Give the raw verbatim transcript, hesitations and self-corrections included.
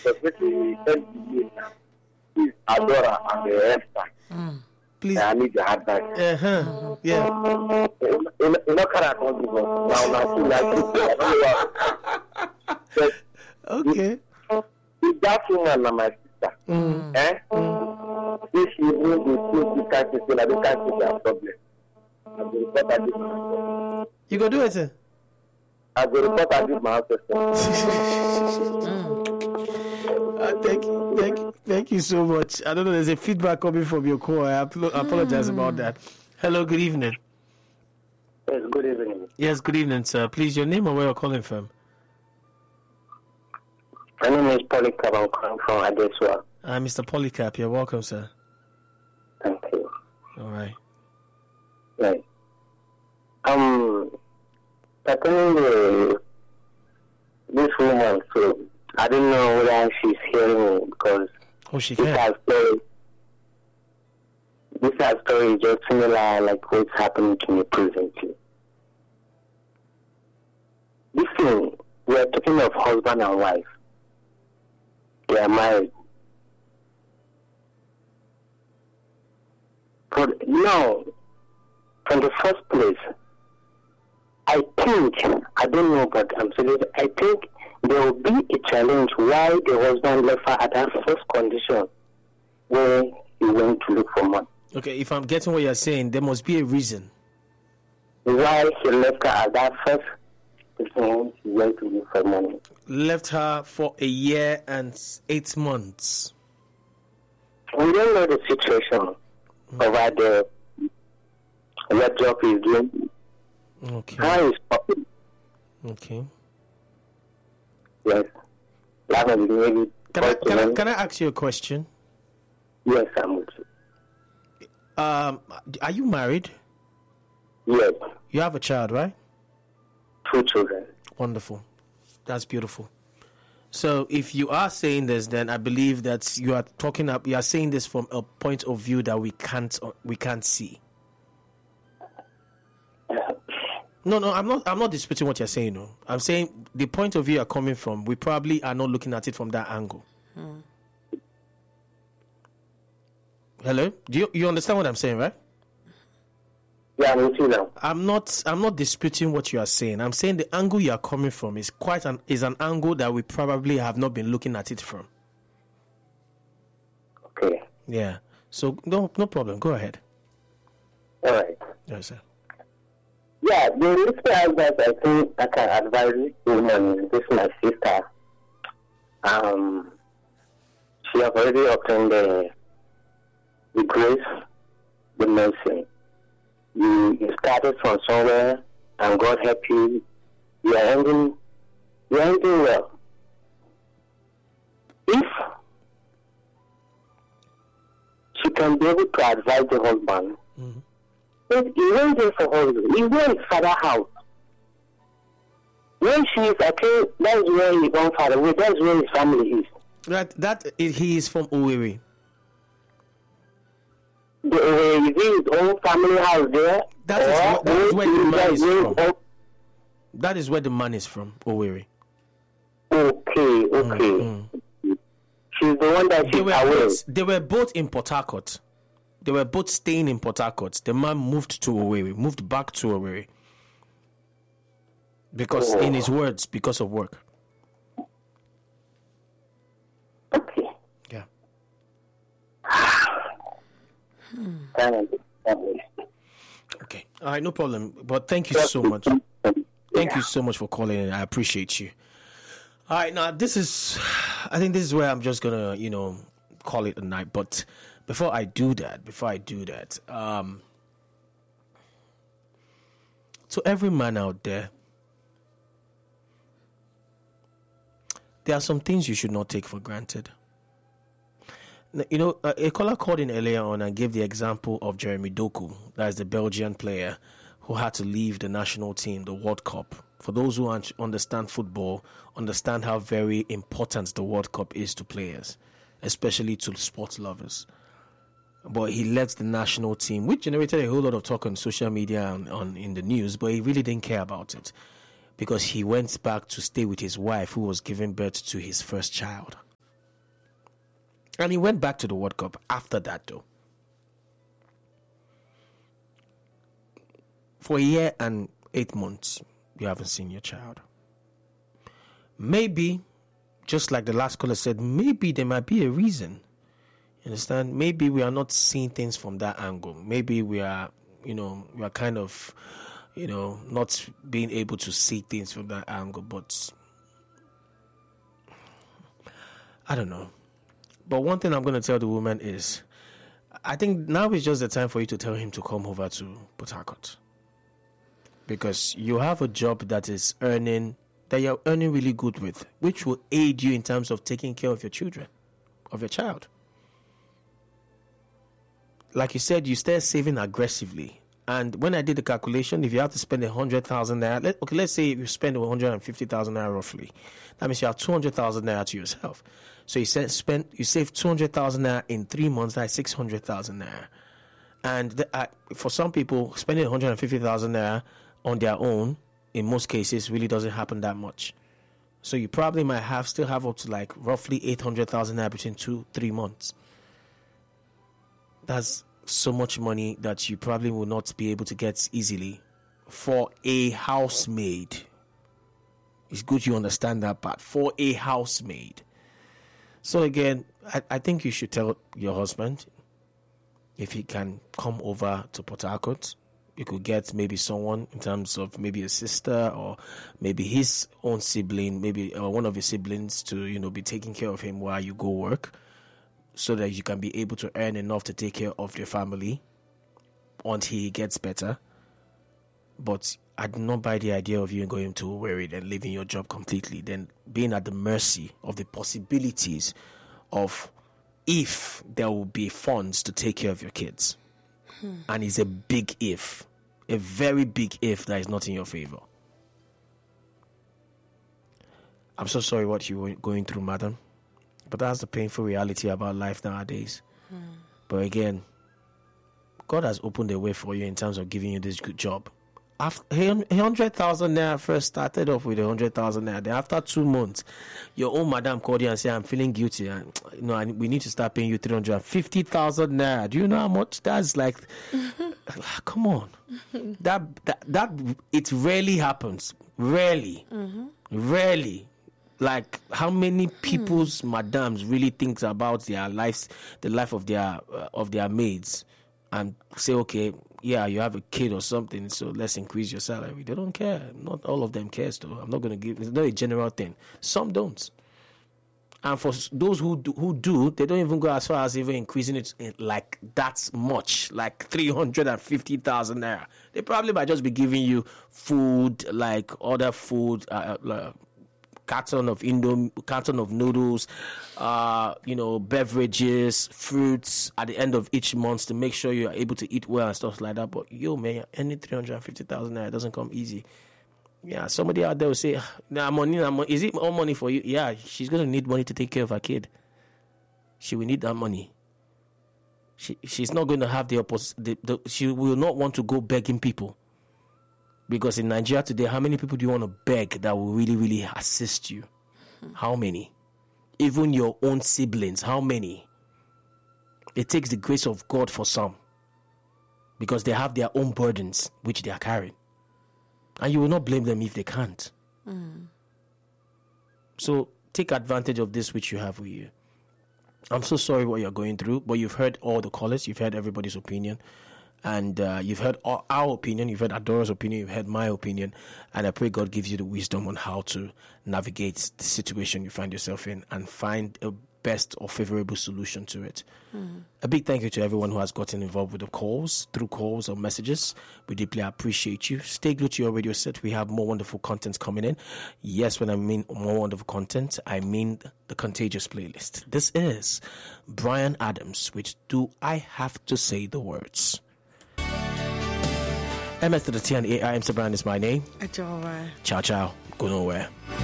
especially is Adora and the Esther. Mm. Please. I need your advice. Uh-huh. Yeah. You know, can I don't give up. Now, now, see, okay. If that woman and my sister, mm. eh? Mm. If she moves to can't see, I don't can't see their problem. I will report at this. You go do it, sir? I will report at this, my uh, thank you, thank you, thank you so much. I don't know, there's a feedback coming from your call. I ap- apologize mm. about that. Hello, good evening. Yes, good evening. Yes, good evening, sir. Please, your name and where you're calling from? My name is Polycarp. I'm calling from Adesua. Uh, Mister Polycarp, you're welcome, sir. Thank you. All right. Right. Um, attending the this woman, so I don't know whether she's hearing me because oh, she this can. Her story, this her story is just similar like what's happening to me presently. Listen, we are talking of husband and wife. They are married. But no, from the first place, I think, I don't know, but I'm saying, I think there will be a challenge why the husband left her at that first condition where he went to look for money. Okay, if I'm getting what you're saying, there must be a reason. Why he left her at that first condition he went to look for money. Left her for a year and eight months. We don't know the situation mm. over there, what job he's doing. Okay. How is popping? Okay. Yes. That was maybe can I can I can I ask you a question? Yes, I'm with you. Um, are you married? Yes. You have a child, right? Two children. Wonderful. That's beautiful. So, if you are saying this, then I believe that you are talking up. You are saying this from a point of view that we can't we can't see. No, no, I'm not. I'm not disputing what you're saying. No, I'm saying the point of view you're coming from. We probably are not looking at it from that angle. Hmm. Hello, do you you understand what I'm saying, right? Yeah, I'm with you now. I'm not. I'm not disputing what you are saying. I'm saying the angle you are coming from is quite an is an angle that we probably have not been looking at it from. Okay. Yeah. So no, no problem. Go ahead. All right. Yes, sir. Yeah, the little advice I think I can advise women, this is my sister. Um, she has already obtained the, the grace, the mercy. You, you started from somewhere, and God help you. You are ending, you are ending well. If she can be able to advise the husband, mm-hmm. He went there for holiday. He went father house. When she is okay, that's where he gone father away. That's where his family is. That that he is from Owerri. The uh, is his own family house there. That is, uh, that is where the man is from. Own... That is where the man is from, Owerri. Okay, okay. Mm-hmm. She's the one that she's they were away. Both, they were both in Port Harcourt. They were both staying in Port Harcourt. The man moved to Owerri, moved back to Owerri. Because, oh. in his words, because of work. Okay. Yeah. hmm. Okay. All right, no problem. But thank you so much. Thank you so much for calling in. I appreciate you. All right, now this is, I think this is where I'm just going to, you know, call it a night. But before I do that, before I do that, um, to every man out there, there are some things you should not take for granted. You know, a caller called in earlier on and gave the example of Jeremy Doku, that is the Belgian player who had to leave the national team, the World Cup. For those who understand football, understand how very important the World Cup is to players, especially to sports lovers. But he left the national team, which generated a whole lot of talk on social media and on in the news, but he really didn't care about it because he went back to stay with his wife who was giving birth to his first child. And he went back to the World Cup after that, though. For a year and eight months, you haven't seen your child. Maybe, just like the last caller said, maybe there might be a reason. You understand? Maybe we are not seeing things from that angle. Maybe we are, you know, we are kind of, you know, not being able to see things from that angle. But I don't know. But one thing I'm going to tell the woman is, I think now is just the time for you to tell him to come over to Port Harcourt. Because you have a job that is earning, that you're earning really good with, which will aid you in terms of taking care of your children, of your child. Like you said, you start saving aggressively. And when I did the calculation, if you have to spend one hundred thousand naira, let, okay, let's say you spend one hundred fifty thousand naira roughly. That means you have two hundred thousand naira to yourself. So you said, spend, you save two hundred thousand naira in three months, that's six hundred thousand naira. And the, uh, for some people, spending one hundred fifty thousand naira on their own, in most cases, really doesn't happen that much. So you probably might have still have up to like roughly eight hundred thousand naira between two, three months. That's so much money that you probably will not be able to get easily for a housemaid. It's good you understand that part. For a housemaid. So again, I, I think you should tell your husband if he can come over to Port Harcourt. You could get maybe someone in terms of maybe a sister or maybe his own sibling, maybe uh, one of his siblings to, you know, be taking care of him while you go work, so that you can be able to earn enough to take care of your family until he gets better. But I do not buy the idea of you going to worried and leaving your job completely, then being at the mercy of the possibilities of if there will be funds to take care of your kids. Hmm. And it's a big if, a very big if that is not in your favor. I'm so sorry what you were going through, madam. But that's the painful reality about life nowadays. Hmm. But again, God has opened a way for you in terms of giving you this good job. After one hundred thousand naira first started off with one hundred thousand naira. Then after two months, your own madam called you and said, I'm feeling guilty. And, you know, we need to start paying you three hundred fifty thousand naira. Do you know how much that's like? Come on. that, that, that, it rarely happens. Rarely. Mm-hmm. Rarely. Like, how many people's hmm. madams really thinks about their lives, the life of their uh, of their maids, and say, okay, yeah, you have a kid or something, so let's increase your salary. They don't care. Not all of them cares, though. I'm not going to give. It's not a general thing. Some don't. And for those who do, who do, they don't even go as far as even increasing it like that much, like three hundred fifty thousand naira. They probably might just be giving you food, like other food, uh, uh, carton of Indo, carton of noodles, uh, you know, beverages, fruits at the end of each month to make sure you are able to eat well and stuff like that. But yo, man, any three hundred fifty thousand naira doesn't come easy. Yeah, somebody out there will say, nah, money, nah, money. Is it all money for you? Yeah, she's going to need money to take care of her kid. She will need that money. She She's not going to have the opposite. She will not want to go begging people. Because in Nigeria today, how many people do you want to beg that will really, really assist you? Hmm. How many? Even your own siblings, how many? It takes the grace of God for some. Because they have their own burdens, which they are carrying. And you will not blame them if they can't. Mm. So take advantage of this which you have with you. I'm so sorry what you're going through, but you've heard all the callers, you've heard everybody's opinion, and uh, you've heard all, our opinion, you've heard Adora's opinion, you've heard my opinion, and I pray God gives you the wisdom on how to navigate the situation you find yourself in and find a best or favorable solution to it. Mm. A big thank you to everyone who has gotten involved with the calls, through calls or messages. We deeply appreciate you. Stay glued to your radio set. We have more wonderful content coming in. Yes, when I mean more wonderful content, I mean the Contagious playlist. This is Brian Adams with Do I Have to Say the Words? M S to the T and A I, Mister Brian is my name. Adora. Ciao, ciao. Go nowhere.